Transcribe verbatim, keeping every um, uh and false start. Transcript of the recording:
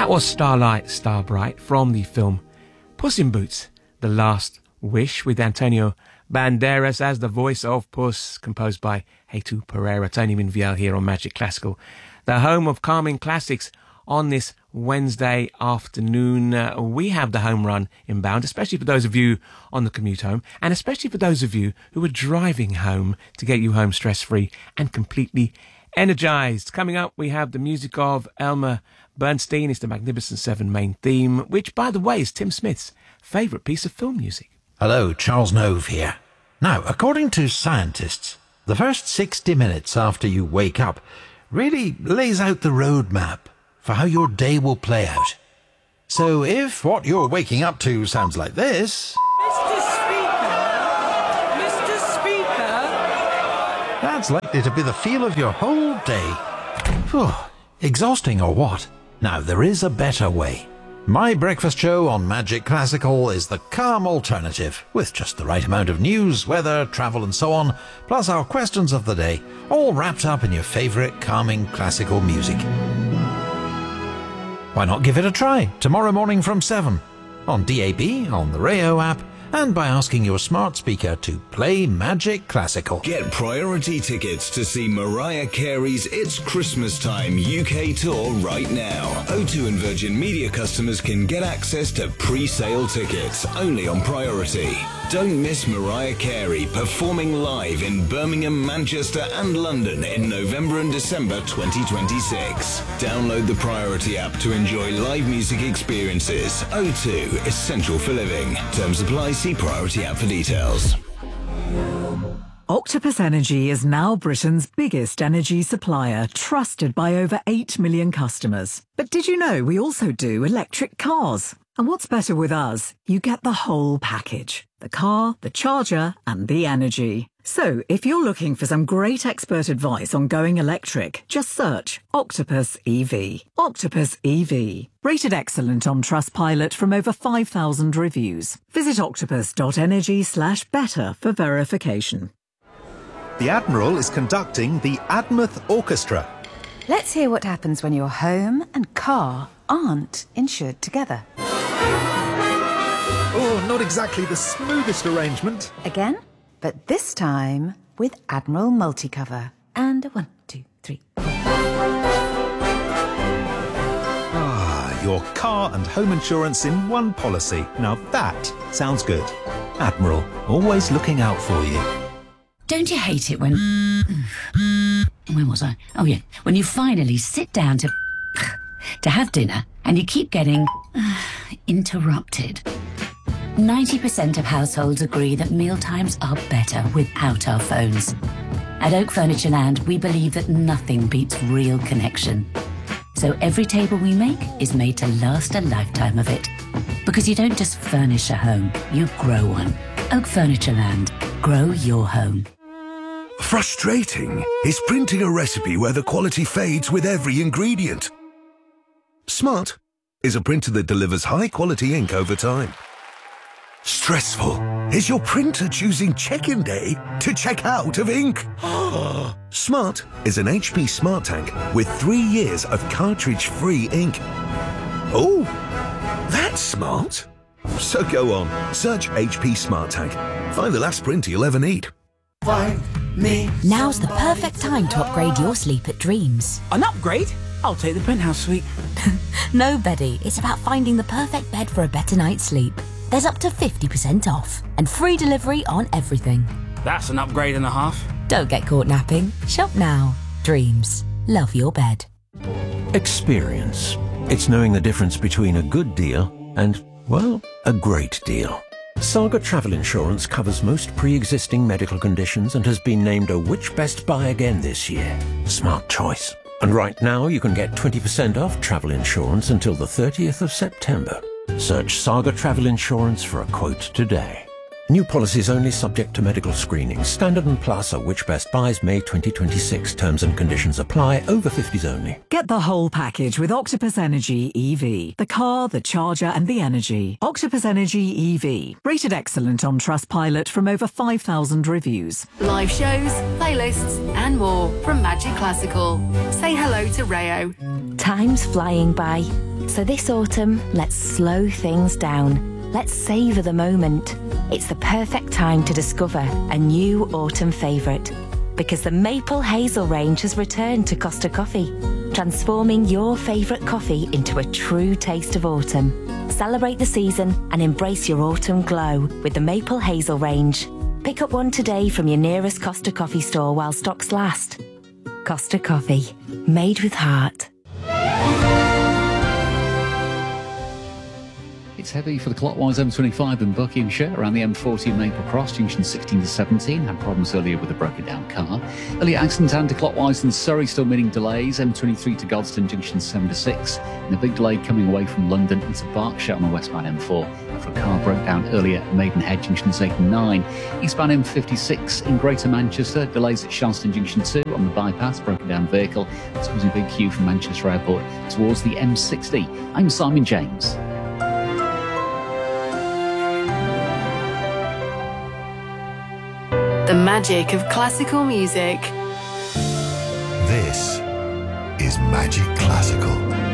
That was Starlight Starbright from the film Puss in Boots, The Last Wish, with Antonio Banderas as the voice of Puss, composed by Jesus Pereira. Tony Minviel here on Magic Classical, the home of calming classics. On this Wednesday afternoon, uh, we have the home run inbound, especially for those of you on the commute home, and especially for those of you who are driving home to get you home stress-free and completely energised. Coming up, we have the music of Elmer Bernstein. It's the Magnificent Seven main theme, which, by the way, is Tim Smith's favourite piece of film music. Hello, Charles Nove here. Now, according to scientists, the first sixty minutes after you wake up really lays out the roadmap for how your day will play out. So if what you're waking up to sounds like this... Mister Speaker! Mister Speaker! That's likely to be the feel of your whole day. Phew, exhausting or what? Now, there is a better way. My breakfast show on Magic Classical is the calm alternative, with just the right amount of news, weather, travel and so on, plus our questions of the day, all wrapped up in your favourite calming classical music. Why not give it a try tomorrow morning from seven on D A B, on the Rayo app, and by asking your smart speaker to play Magic Classical. Get priority tickets to see Mariah Carey's It's Christmas Time U K tour right now. O two and Virgin Media customers can get access to pre-sale tickets only on priority. Don't miss Mariah Carey performing live in Birmingham, Manchester and London in November and December twenty twenty-six. Download the Priority app to enjoy live music experiences. O two, essential for living. Terms apply. See Priority app for details. Octopus Energy is now Britain's biggest energy supplier, trusted by over eight million customers. But did you know we also do electric cars? And what's better with us? You get the whole package. The car, the charger, and the energy. So, if you're looking for some great expert advice on going electric, just search Octopus E V. Octopus E V. Rated excellent on Trustpilot from over five thousand reviews. Visit octopus.energy slash better for verification. The Admiral is conducting the Admouth Orchestra. Let's hear what happens when your home and car aren't insured together. Oh, not exactly the smoothest arrangement. Again? But this time with Admiral Multicover. And a one, two, three. Ah, your car and home insurance in one policy. Now that sounds good. Admiral, always looking out for you. Don't you hate it when... Where was I? Oh, yeah. When you finally sit down to... to have dinner and you keep getting... interrupted. ninety percent of households agree that mealtimes are better without our phones. At Oak Furniture Land, we believe that nothing beats real connection. So every table we make is made to last a lifetime of it. Because you don't just furnish a home, you grow one. Oak Furniture Land. Grow your home. Frustrating is printing a recipe where the quality fades with every ingredient. Smart is a printer that delivers high-quality ink over time. Stressful is your printer choosing check-in day to check out of ink. Smart is an H P Smart Tank with three years of cartridge-free ink. Oh, that's smart. So go on, search H P Smart Tank. Find the last printer you'll ever need. Find me. Now's the perfect time to upgrade your sleep at Dreams. An upgrade? I'll take the penthouse suite. No, Betty. It's about finding the perfect bed for a better night's sleep. There's up to fifty percent off and free delivery on everything. That's an upgrade and a half. Don't get caught napping. Shop now. Dreams. Love your bed. Experience. It's knowing the difference between a good deal and, well, a great deal. Saga Travel Insurance covers most pre-existing medical conditions and has been named a Which Best Buy again this year. Smart choice. And right now you can get twenty percent off travel insurance until the thirtieth of September. Search Saga Travel Insurance for a quote today. New policies only subject to medical screening. Standard and Plus are which Best Buys May twenty twenty-six. Terms and conditions apply. Over fifties only. Get the whole package with Octopus Energy E V. The car, the charger and the energy. Octopus Energy E V. Rated excellent on Trustpilot from over five thousand reviews. Live shows, playlists and more from Magic Classical. Say hello to Rayo. Time's flying by. So this autumn, let's slow things down. Let's savour the moment. It's the perfect time to discover a new autumn favourite. Because the Maple Hazel range has returned to Costa Coffee, transforming your favourite coffee into a true taste of autumn. Celebrate the season and embrace your autumn glow with the Maple Hazel range. Pick up one today from your nearest Costa Coffee store while stocks last. Costa Coffee, made with heart. It's heavy for the clockwise M twenty-five in Buckinghamshire around the M forty in Maple Cross, junction sixteen to seventeen. Had problems earlier with a broken down car. Earlier accident anti-clockwise in Surrey, still meaning delays. M twenty-three to Godstone, junction seven to six. And a big delay coming away from London into Berkshire on the westbound M four after a car broke down earlier at Maidenhead, junctions eight and nine. Eastbound M fifty-six in Greater Manchester. Delays at Sharlston, junction two on the bypass. Broken down vehicle. It's causing a big queue from Manchester Airport towards the M sixty. I'm Simon James. The magic of classical music. This is Magic Classical.